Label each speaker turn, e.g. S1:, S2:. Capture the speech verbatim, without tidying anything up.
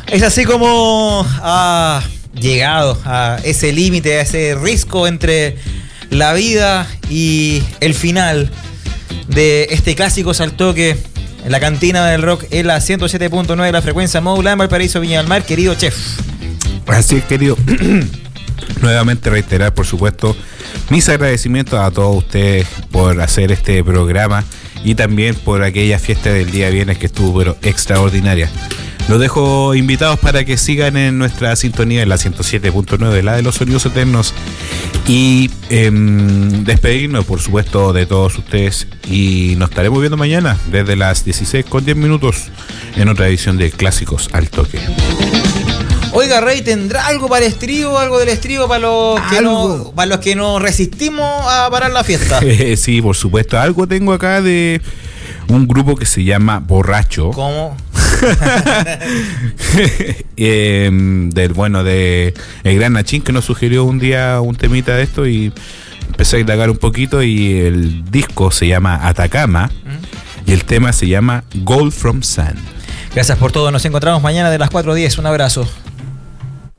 S1: Es así como ha llegado a ese límite, a ese risco entre la vida y el final de este clásico Saltoque en la cantina del rock, en la ciento siete punto nueve de la frecuencia modulada en Valparaíso, Viña del Mar, querido chef.
S2: Así es, querido. Nuevamente reiterar, por supuesto, mis agradecimientos a todos ustedes por hacer este programa y también por aquella fiesta del día viernes que estuvo pero extraordinaria. Los dejo invitados para que sigan en nuestra sintonía en la ciento siete punto nueve, la de los sonidos eternos, y eh, despedirnos, por supuesto, de todos ustedes, y nos estaremos viendo mañana desde las dieciséis con diez minutos en otra edición de Clásicos al Toque.
S1: Oiga, Rey, ¿tendrá algo para el estribo, algo del estribo para los que no, para los que nos resistimos a parar la fiesta?
S2: Sí, por supuesto, algo tengo acá de un grupo que se llama Borracho.
S1: ¿Cómo?
S2: eh, del bueno de el gran Nachín, que nos sugirió un día un temita de esto y empecé a indagar un poquito, y el disco se llama Atacama ¿Mm? y el tema se llama Gold from Sand.
S1: Gracias por todo, nos encontramos mañana de las cuatro a diez, un abrazo.